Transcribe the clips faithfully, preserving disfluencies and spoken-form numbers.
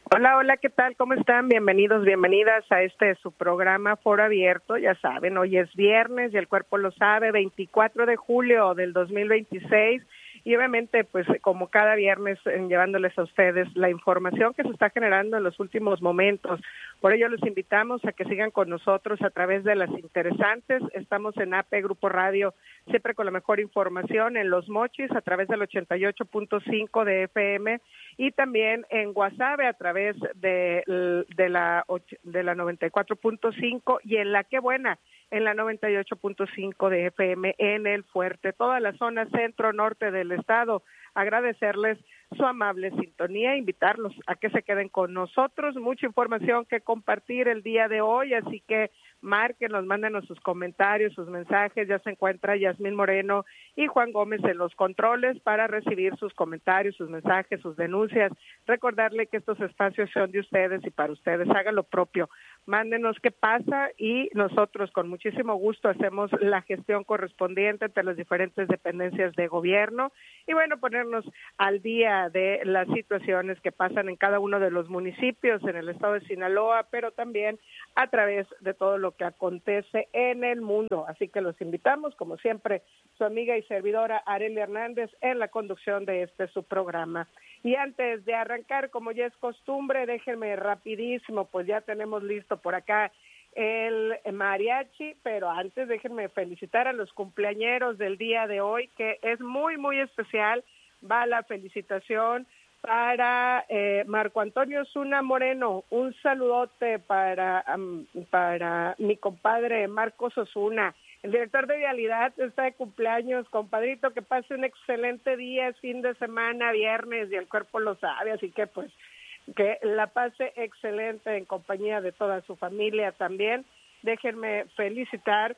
Hola, hola, ¿qué tal? ¿Cómo están? Bienvenidos, bienvenidas a este su programa Foro Abierto. Ya saben, hoy es viernes y el cuerpo lo sabe, veinticuatro de julio del dos mil veintiséis. Y obviamente, pues como cada viernes, eh, llevándoles a ustedes la información que se está generando en los últimos momentos. Por ello, los invitamos a que sigan con nosotros a través de las interesantes. Estamos en A P Grupo Radio, siempre con la mejor información, en Los Mochis, a través del ochenta y ocho punto cinco de F M, y también en Guasave, a través de, de, la, de la noventa y cuatro punto cinco, y en La Qué Buena, en la noventa y ocho punto cinco de F M en El Fuerte, toda la zona centro-norte del estado. Agradecerles su amable sintonía, invitarlos a que se queden con nosotros, mucha información que compartir el día de hoy, así que márquenos, mándenos sus comentarios, sus mensajes. Ya se encuentra Yasmín Moreno y Juan Gómez en los controles para recibir sus comentarios, sus mensajes, sus denuncias. Recordarle que estos espacios son de ustedes y para ustedes. Hagan lo propio, mándenos qué pasa y nosotros con muchísimo gusto hacemos la gestión correspondiente entre las diferentes dependencias de gobierno y bueno, ponernos al día de las situaciones que pasan en cada uno de los municipios en el estado de Sinaloa, pero también a través de todo lo que acontece en el mundo. Así que los invitamos, como siempre, su amiga y servidora Arely Hernández en la conducción de este su programa. Y antes de arrancar, como ya es costumbre, déjenme rapidísimo, pues ya tenemos listo por acá el mariachi, pero antes déjenme felicitar a los cumpleañeros del día de hoy, que es muy, muy especial. Va la felicitación para eh, Marco Antonio Zuna Moreno, un saludote para, um, para mi compadre Marcos Osuna, el director de Vialidad. Está de cumpleaños, compadrito, que pase un excelente día, es fin de semana, viernes, y el cuerpo lo sabe, así que pues que la pase excelente en compañía de toda su familia también. Déjenme felicitar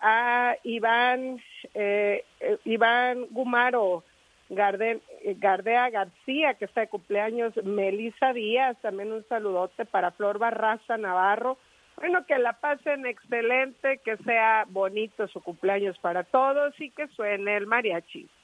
a Iván, eh, eh, Iván Gumaro, Garden, Gardea García, que está de cumpleaños, Melissa Díaz, también un saludote para Flor Barraza Navarro. Bueno, que la pasen excelente, que sea bonito su cumpleaños para todos y que suene el mariachi.